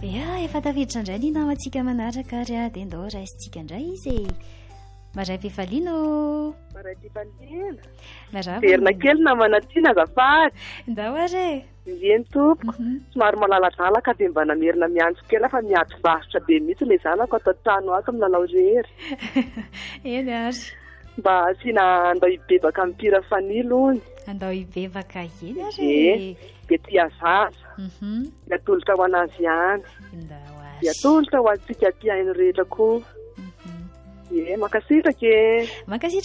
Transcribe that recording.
Efa tafiditra indray ny namantsika manaraka ary dia ndao raisitsika indray izy maray fifaliana maray fifaliana marava verina kely namana tiana azafady ndao are eny tompo somary malaladalaka dia mba namerina miantso kely fa miady varotra be mihitsy ilay zanako atao trano ato milalao rery eny ary mba asiana andao hibebaka amin'ny pira fanilo ony andao hibebaka eny ary dia tia zaza atolotra ho anazy ihany dia atolotra ho antsika tia iny rehetra koa mankasitraka